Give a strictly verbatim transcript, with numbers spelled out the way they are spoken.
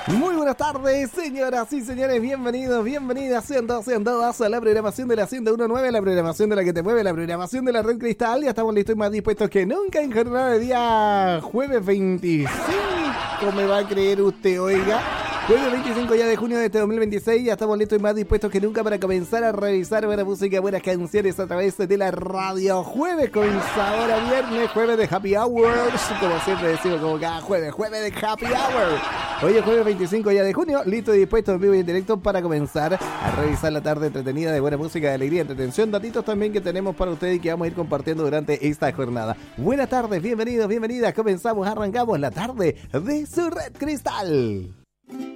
Muy buenas tardes, señoras y señores, bienvenidos, bienvenidas, sean todos, sean todas a la programación de la ciento diecinueve, la programación de la que te mueve, la programación de la Red Cristal. Ya estamos listos y más dispuestos que nunca en jornada de día jueves veinticinco. ¿Me va a creer usted, oiga? Jueves veinticinco ya de junio de este dos mil veintiséis, ya estamos listos y más dispuestos que nunca para comenzar a revisar buena música, buenas canciones a través de la radio. Jueves con sabor a viernes, jueves de Happy Hours, como siempre decimos, como cada jueves, jueves de Happy Hour. Hoy es jueves veinticinco ya de junio, listo y dispuesto en vivo y en directo para comenzar a revisar la tarde entretenida de buena música, de alegría, entretención, datitos también que tenemos para ustedes y que vamos a ir compartiendo durante esta jornada. Buenas tardes, bienvenidos, bienvenidas, comenzamos, arrancamos la tarde de su Red Cristal.